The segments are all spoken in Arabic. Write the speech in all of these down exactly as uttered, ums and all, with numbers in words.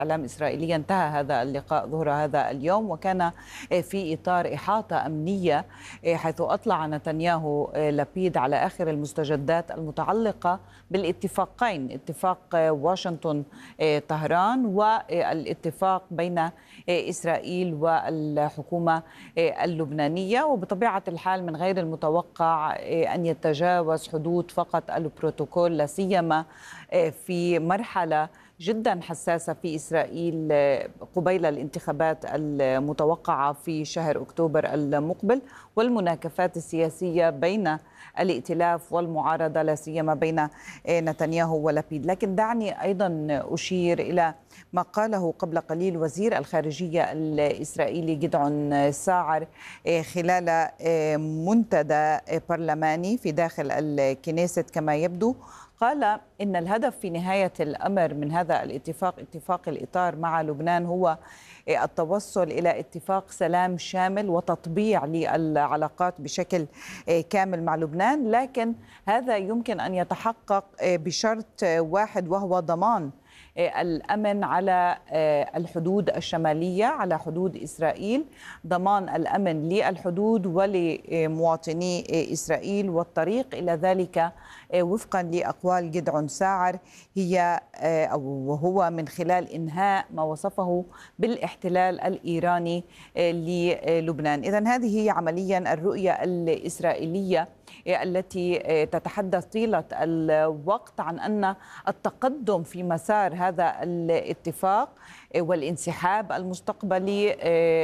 الإعلام الإسرائيلي انتهى هذا اللقاء ظهر هذا اليوم، وكان في إطار إحاطة أمنية، حيث أطلع نتنياهو لبيد على آخر المستجدات المتعلقة بالاتفاقين، اتفاق واشنطن طهران والاتفاق بين إسرائيل والحكومة اللبنانية. وبطبيعة الحال من غير المتوقع أن يتجاوز حدود فقط البروتوكول، لا سيما في مرحلة جدا حساسة في إسرائيل قبيل الانتخابات المتوقعة في شهر أكتوبر المقبل، والمناكفات السياسية بين الائتلاف والمعارضة، لا سيما بين نتنياهو ولبيد. لكن دعني أيضا أشير إلى ما قاله قبل قليل وزير الخارجية الإسرائيلي جدعون ساعر خلال منتدى برلماني في داخل الكنيست. كما يبدو قال إن الهدف في نهاية الأمر من هذا الاتفاق، اتفاق الإطار مع لبنان، هو التوصل إلى اتفاق سلام شامل وتطبيع للعلاقات بشكل كامل مع لبنان، لكن هذا يمكن أن يتحقق بشرط واحد، وهو ضمان الأمن على الحدود الشمالية، على حدود إسرائيل، ضمان الأمن للحدود ولمواطني إسرائيل. والطريق إلى ذلك وفقا لأقوال جدعون ساعر هي أو هو من خلال إنهاء ما وصفه بالاحتلال الإيراني للبنان. إذن هذه هي عمليا الرؤية الإسرائيلية التي تتحدث طيلة الوقت عن أن التقدم في مسار هذا الاتفاق والانسحاب المستقبلي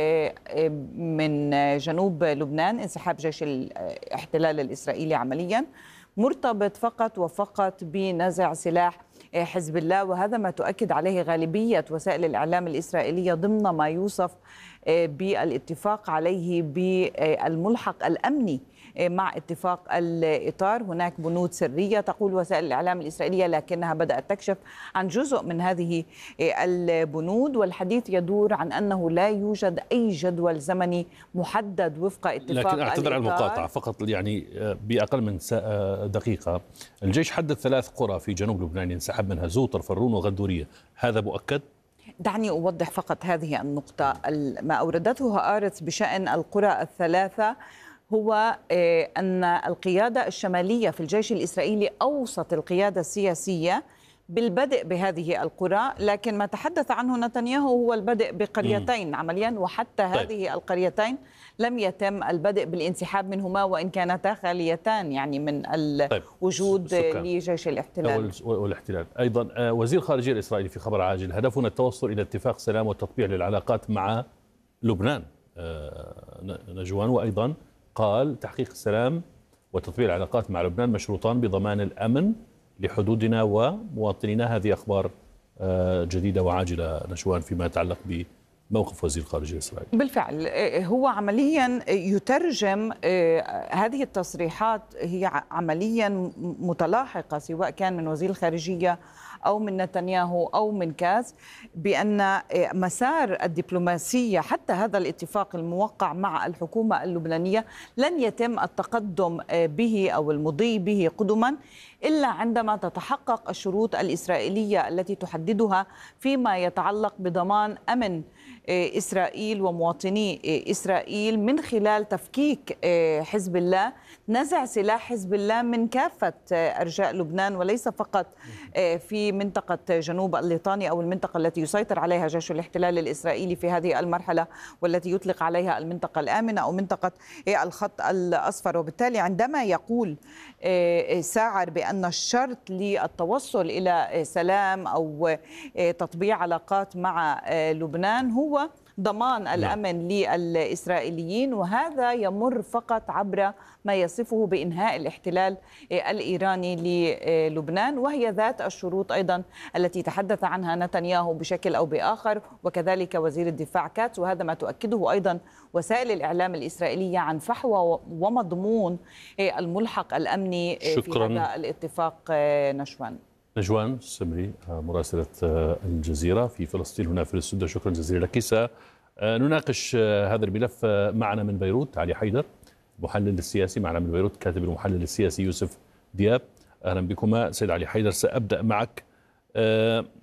من جنوب لبنان، انسحاب جيش الاحتلال الإسرائيلي عمليا، مرتبط فقط وفقط بنزع سلاح حزب الله. وهذا ما تؤكد عليه غالبية وسائل الإعلام الإسرائيلية ضمن ما يوصف بالاتفاق عليه بالملحق الأمني مع اتفاق الإطار. هناك بنود سرية تقول وسائل الإعلام الإسرائيلية، لكنها بدأت تكشف عن جزء من هذه البنود، والحديث يدور عن أنه لا يوجد أي جدول زمني محدد وفق اتفاق الإطار. لكن أعتذر عن المقاطعة فقط، يعني بأقل من دقيقة الجيش حدد ثلاث قرى في جنوب لبنان ينسحب منها زوطر، فرون، وغدورية، هذا مؤكد؟ دعني أوضح فقط هذه النقطة. ما أوردته هآرتس بشأن القرى الثلاثة هو أن القيادة الشمالية في الجيش الإسرائيلي أوصت القيادة السياسية بالبدء بهذه القرى، لكن ما تحدث عنه نتنياهو هو البدء بقريتين عمليا، وحتى طيب. هذه القريتين لم يتم البدء بالانسحاب منهما وإن كانتا خاليتان يعني من الوجود طيب. لجيش الاحتلال والاحتلال. أيضا وزير الخارجية الإسرائيلي في خبر عاجل: هدفنا التوصل إلى اتفاق سلام والتطبيع للعلاقات مع لبنان نجوان، وأيضا قال تحقيق السلام وتطبيع العلاقات مع لبنان مشروطان بضمان الأمن لحدودنا ومواطنينا. هذه أخبار جديدة وعاجلة نشوان فيما يتعلق بموقف وزير الخارجية الإسرائيلي. بالفعل هو عمليا يترجم هذه التصريحات، هي عمليا متلاحقة سواء كان من وزير الخارجية أو من نتنياهو أو من كاز، بأن مسار الدبلوماسية حتى هذا الاتفاق الموقع مع الحكومة اللبنانية لن يتم التقدم به أو المضي به قدما إلا عندما تتحقق الشروط الإسرائيلية التي تحددها فيما يتعلق بضمان أمن إسرائيل ومواطني إسرائيل من خلال تفكيك حزب الله، نزع سلاح حزب الله من كافة أرجاء لبنان وليس فقط في منطقة جنوب الليطاني أو المنطقة التي يسيطر عليها جيش الاحتلال الإسرائيلي في هذه المرحلة والتي يطلق عليها المنطقة الآمنة أو منطقة الخط الأصفر. وبالتالي عندما يقول ساعر بأن الشرط للتوصل إلى سلام أو تطبيع علاقات مع لبنان هو ضمان الأمن للإسرائيليين، وهذا يمر فقط عبر ما يصفه بإنهاء الاحتلال الإيراني للبنان، وهي ذات الشروط أيضا التي تحدث عنها نتنياهو بشكل أو بآخر، وكذلك وزير الدفاع كاتس. وهذا ما تؤكده أيضا وسائل الإعلام الإسرائيلية عن فحوى ومضمون الملحق الأمني شكرا. في هذا الاتفاق. نشوان نجوان سمري مراسلة الجزيرة في فلسطين هنا في الاستوديو، شكرا جزيلا لك. سنناقش هذا الملف معنا من بيروت علي حيدر، محلل السياسي، معنا من بيروت كاتب المحلل السياسي يوسف دياب. أهلا بكما. سيد علي حيدر، سأبدأ معك.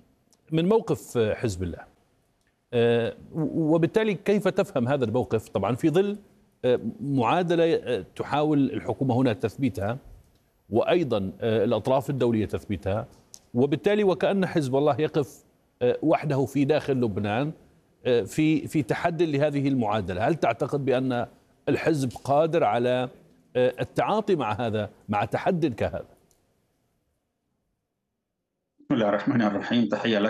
من موقف حزب الله، وبالتالي كيف تفهم هذا الموقف طبعا في ظل معادلة تحاول الحكومة هنا تثبيتها وأيضا الأطراف الدولية تثبيتها، وبالتالي وكأن حزب الله يقف وحده في داخل لبنان في في تحدي لهذه المعادلة. هل تعتقد بأن الحزب قادر على التعاطي مع هذا، مع تحدي كهذا؟ بسم الله الرحمن الرحيم. تحية لك